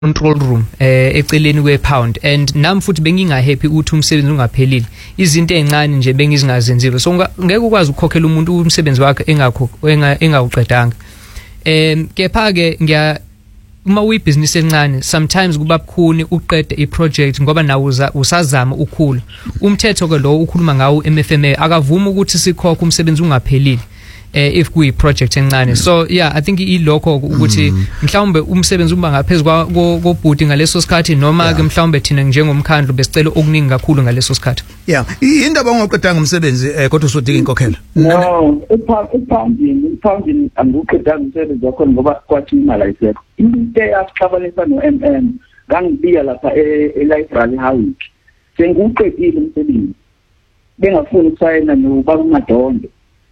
control room eceleni kwepound, and nami futhi benginga happy ukuthi umsebenzi ungaphelile, izinto ezincane nje bengizingazenzile, so ngeke ukwazi ukukhokhela umuntu umsebenzi wakhe engawuqedanga. Kepha ke uma uyibusiness encane sometimes kuba bukhuni uqede iproject ngoba nawo usazama ukukhula. Umthetho ke lo ukhuluma ngawo MFMA akavuma ukuthi sikhokhe umsebenzi ungaphelile if kuyi project encane. So yeah, I think ilokho ukuthi mhlawumbe umsebenzi uba ngaphezulu kobhudi ngaleso sikhathi noma ke mhlawumbe thina njengomkhandlu besicela okuningi kakhulu ngaleso sikhathi. Yeah, indaba ongoqedanga umsebenzi kodwa usodinga inkokhelo. No, ephandini angiqedanga umsebenzi wakho ngoba kwathi imali ayisekho. Into yasixabanisa no ngangibiya lapha e-library Hawik. Sengiqedile umsebenzi. Bengafuni ukusayina nobaba uMadondo.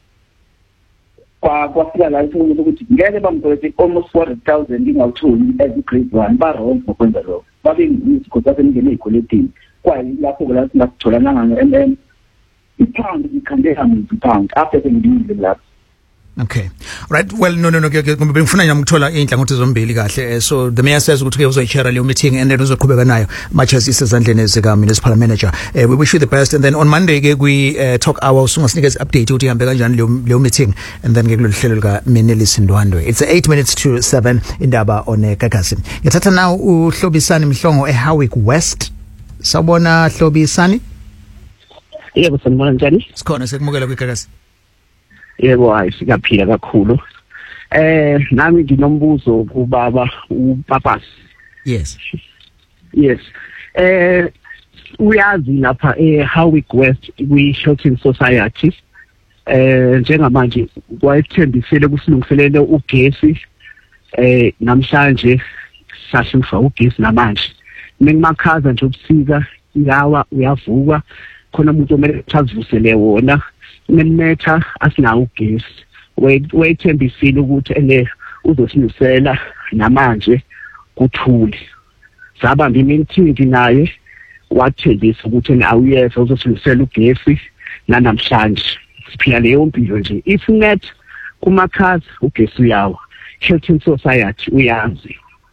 Kwafika la isinqumo ukuthi ngeke bamboleke almost 400,000 ngingawutholi as grade 1 wrong ngokwenza lokho. Babe ngizikhoza ngene ecolecting kwayi lapho la singathola nanga ipound ikhandela ipound after sengidile lapho. Okay. Right. Well, no. Ngoba bengifuna nje ukuthola inhlangothi zombili kahle. So the mayor says ukuthi ke uzoyichera le meeting and then uzoqhubeka nayo much as isezandleni zika municipal manager. We wish you the best, and then on Monday ke we talk our singasinikeza update ukuthi ihambe kanjani le meeting, and then ke kulolu hlelo lika Menelis Ndwandwe. It's 8 minutes to 7 indaba on Gagasi. Ngithatha now uHlobisani Mhlongo eHowick West. Sawubona Hlobisani? Yebo sanibona njani? Sikhona sekumukela kwiGagasi. Yebo hayi sikaphila kakhulu. Nami nginombuzo kubaba uPapas. Yes. Uyazi lapha eHowick West kwi-Hilton Society njengamanje kwayethembisele kusilungiselele ugesi namhlanje sashifa ugesi namanje. Mengimakhaza nje ubusika yawa uyavuka khona umuntu omele azivusele wona. Menmetha asinawo ugesi wayethembisile ukuthi uzosinisela namanje kuthuli. Sabamba imeeting naye wathembisa ukuthi awuyeza uzosinisela ugesi namhlanje. Siphila leyo mpilo nje. If net kumakhaza ugesi uyawa. Hilton Society uyazi.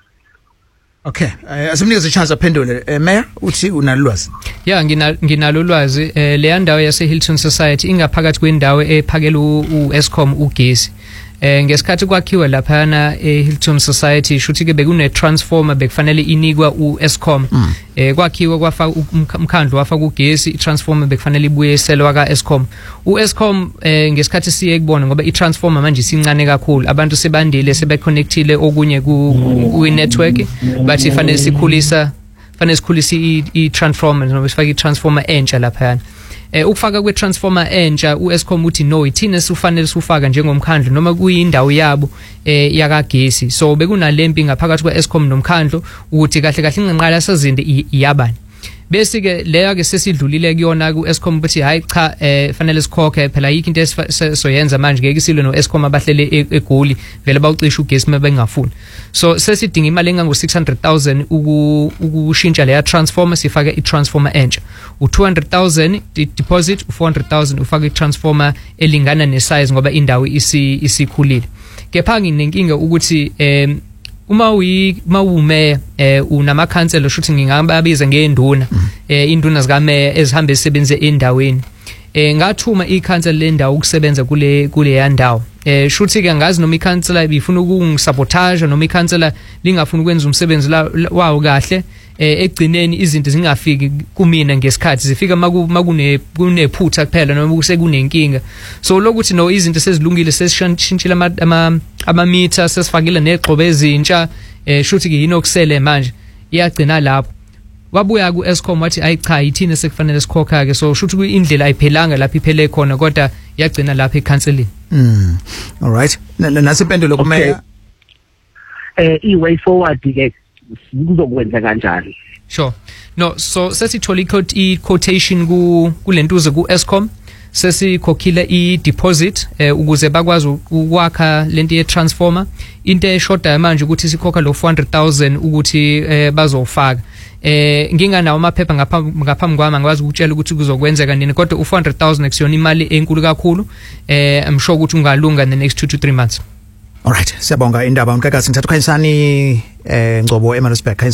Okay, asimnikeze chance aphendule. Mayor uthi unalwazi? Yeah, nginalo ulwazi. Le ndawo yase Hilton Society ingaphakathi kwendawo ephakela uEskom ugesi. Ngesikhathi kwakhiwa lapha na Hilton Society shuthi ke bekune transformer bekufanele inikwa uEskom. Kwakhiwa kwafa umkhandlu wafa kugesi, itransformer bekufanele ibuyeselwa kaEskom. uEskom ngesikhathi siye kubona ngoba itransformer manje isincane kakhulu, abantu sebandile sebeconnectile okunye ku network, but ifanele sikhulisa i-transformer noma sifake i-transformer entsha lapha. Ukufaka kwe-transformer entsha uEskom uthi no, ithina sifanele sifaka njengomkhandlu noma kuyindawo yabo yakagesi. So bekunalempi ngaphakathi kweEskom nomkhandlu ukuthi kahle ingqala sazinde iyabani. Bese ke leyo ke sesidlulile kuyona kuEskom ukuthi hayi cha fanele sikhokhe phela yiki into soyenza manje ngeke silwe noEskom abahlele eGoli vele bawucisha ugesi mabengafuni. So sesidinga imali engango 600,000 ukushintsha leya transformer sifake itransformer entsha. U200,000 deposit, u400,000 ufake itransformer elingana nesize ngoba indawo isikhulile. Kepha nginenkinga ukuthi uma ume unama council shuthi ngingababiza ngeinduna induna zika mayor ezihambe esebenze endaweni. Ngathuma iCouncil lendawo ukusebenza kule yandawo. Shuthi ke ngazi noma iCouncil ibifuna ukungisabotage noma iCouncil lingafuni ukwenza umsebenzi wawo kahle. Egcineni izinto zingafiki kumina ngesikhathi zifika kunephutha kuphela noma kusekunenkinga. So lokuthi no izinto sezilungile sesishintshile ama-meter sesifakile negxobo ezintsha shuthi ke yini okusele manje iyagcina lapho. Wabuya kuEskom wathi ayi cha yithina sekufanele sikhokha ke, so shuthi indlela ayiphelanga lapha iphele khona kodwa yagcina lapha eCouncilini. All right. Nasiphendulo kumeya i-way forward ke kuzokwenza kanjani? Sure. No, so sesithola i-quotation kulentuze kuEskom, sesikhokhile i-deposit ukuze bakwazi ukwakha lento ye-transformer. Into eshoda manje ukuthi sikhokha lo 400,000 ukuthi bazofaka. Nginganawo amaphepha ngaphambi kwami ngikwazi ukutshela ukuthi kuzokwenzeka nini, kodwa u400,000 kusiyona imali enkulu kakhulu. I'm sure ukuthi ungalunga in the next 2 to 3 months. Alright, siyabonga indaba unkakasi ngithatha ukhanyisani Ngcobo eMaritzburg.